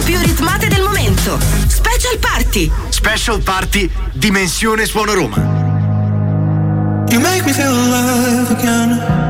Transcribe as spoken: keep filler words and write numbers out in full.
più ritmate del momento. Special Party. Special Party Dimensione Suono Roma. You make me feel alive again.